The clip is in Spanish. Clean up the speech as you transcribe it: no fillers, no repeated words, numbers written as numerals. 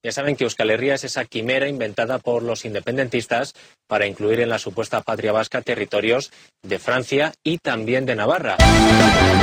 Ya saben que Euskal Herria es esa quimera inventada por los independentistas para incluir en la supuesta patria vasca territorios de Francia y también de Navarra.